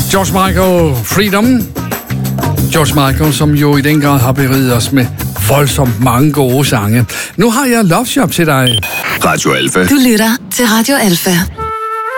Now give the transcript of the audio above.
George Michael, Freedom. George Michael, som jo i den grad har beriget os med voldsomt mange gode sange. Nu har jeg Love Shop til dig. Radio Alfa. Du lytter til Radio Alfa.